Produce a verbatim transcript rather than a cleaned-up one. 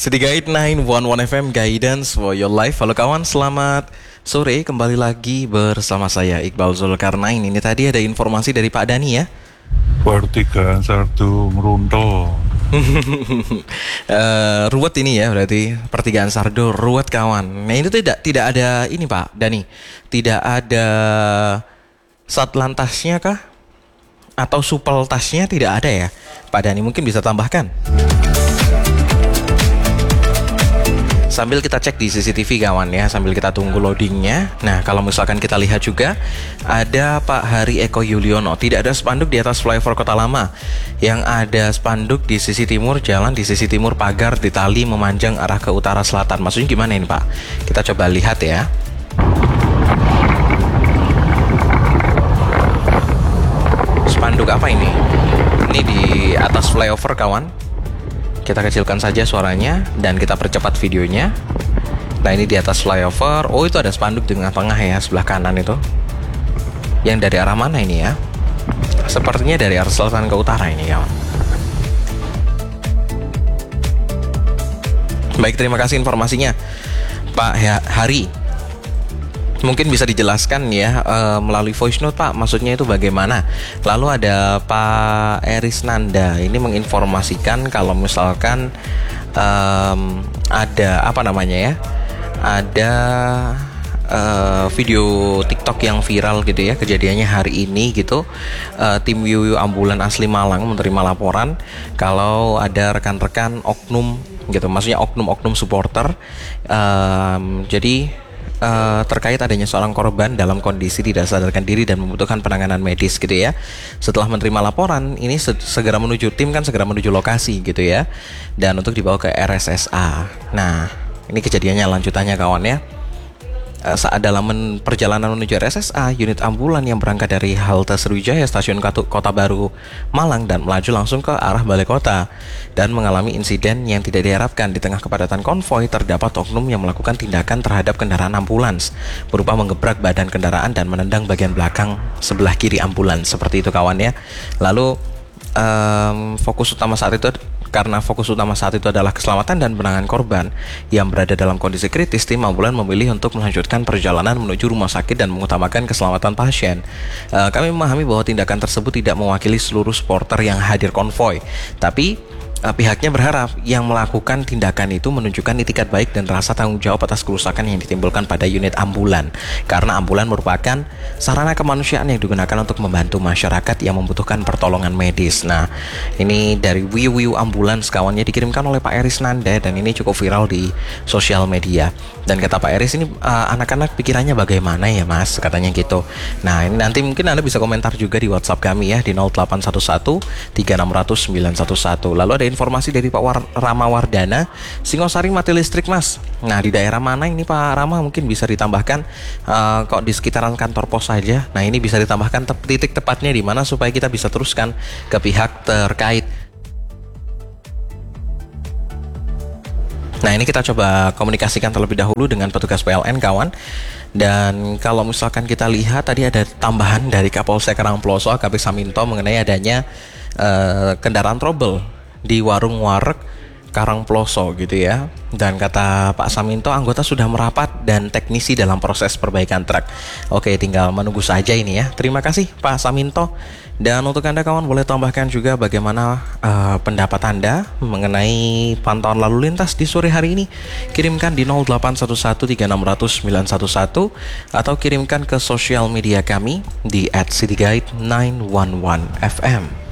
City Guide sembilan satu satu F M, Guidance for your life. Halo kawan, selamat sore. Kembali lagi bersama saya Iqbal Zulkarnain. Ini tadi ada informasi dari Pak Dani ya. Pertigaan Sardu meruntuh. uh, ruwet ini ya, berarti pertigaan Sardo ruwet kawan. Nah ini tidak tidak ada ini Pak Dani, tidak ada satlantasnya kah? Atau supeltasnya tidak ada ya Pak Dani, mungkin bisa tambahkan. Sambil kita cek di C C T V kawan ya, sambil kita tunggu loadingnya. Nah kalau misalkan kita lihat juga ada Pak Hari Eko Yuliono. Tidak ada spanduk di atas flyover Kota Lama. Yang ada spanduk di sisi timur jalan, di sisi timur pagar di tali memanjang arah ke utara selatan. Maksudnya gimana ini Pak? Kita coba lihat ya. Spanduk apa ini? Ini di atas flyover kawan. Kita kecilkan saja suaranya dan kita percepat videonya. Nah ini di atas flyover. Oh itu ada spanduk di tengah-tengah ya, sebelah kanan itu. Yang dari arah mana ini ya? Sepertinya dari arah selatan ke utara ini kawan. Baik, terima kasih informasinya Pak Hari. Mungkin bisa dijelaskan ya uh, melalui voice note Pak, maksudnya itu bagaimana. Lalu ada Pak Eris Nanda, ini menginformasikan kalau misalkan um, ada apa namanya ya, ada uh, video TikTok yang viral gitu ya, kejadiannya hari ini gitu. uh, Tim Yuyu Ambulan asli Malang menerima laporan kalau ada rekan-rekan oknum gitu, maksudnya oknum-oknum supporter. um, Jadi Uh, terkait adanya seorang korban dalam kondisi tidak sadarkan diri dan membutuhkan penanganan medis gitu ya. Setelah menerima laporan ini se- segera menuju tim kan segera menuju lokasi gitu ya, dan untuk dibawa ke R S S A. Nah ini kejadiannya lanjutannya kawan ya. Uh, saat dalam men- perjalanan menuju R S S A, unit ambulan yang berangkat dari halte Sriwijaya Stasiun Katu- Kota Baru Malang dan melaju langsung ke arah balai kota dan mengalami insiden yang tidak diharapkan. Di tengah kepadatan konvoi terdapat oknum yang melakukan tindakan terhadap kendaraan ambulans berupa menggebrak badan kendaraan dan menendang bagian belakang sebelah kiri ambulans, seperti itu kawan ya. Lalu um, fokus utama saat itu Karena fokus utama saat itu adalah keselamatan dan penanganan korban yang berada dalam kondisi kritis, tim ambulan memilih untuk melanjutkan perjalanan menuju rumah sakit dan mengutamakan keselamatan pasien. Uh, kami memahami bahwa tindakan tersebut tidak mewakili seluruh supporter yang hadir konvoi, tapi uh, pihaknya berharap yang melakukan tindakan itu menunjukkan itikat baik dan rasa tanggung jawab atas kerusakan yang ditimbulkan pada unit ambulan, karena ambulan merupakan sarana kemanusiaan yang digunakan untuk membantu masyarakat yang membutuhkan pertolongan medis. Nah ini dari Wiu Wiu Ambulans kawannya, dikirimkan oleh Pak Eris Nanda dan ini cukup viral di sosial media. Dan kata Pak Eris ini uh, anak-anak pikirannya bagaimana ya mas, katanya gitu. Nah ini nanti mungkin Anda bisa komentar juga di WhatsApp kami ya di nol delapan satu satu tiga enam nol nol sembilan satu satu. Lalu ada informasi dari Pak War- Rama Wardana, Singosari mati listrik mas. Nah di daerah mana ini Pak Rama, mungkin bisa ditambahkan uh, kok di sekitaran kantor pos saja. Nah ini bisa ditambahkan te- titik tepatnya di mana supaya kita bisa teruskan ke pihak terkait. Nah ini kita coba komunikasikan terlebih dahulu dengan petugas P L N kawan. Dan kalau misalkan kita lihat tadi ada tambahan dari Kapolsek Karangploso A K P Saminto mengenai adanya uh, kendaraan trouble di warung wareg Karangploso gitu ya. Dan kata Pak Saminto, anggota sudah merapat dan teknisi dalam proses perbaikan truk. Oke, tinggal menunggu saja ini ya. Terima kasih Pak Saminto. Dan untuk Anda kawan boleh tambahkan juga bagaimana uh, pendapat Anda mengenai pantauan lalu lintas di sore hari ini. Kirimkan di nol delapan satu satu tiga enam nol nol sembilan satu satu atau kirimkan ke sosial media kami di at cityguide sembilan satu satu F M.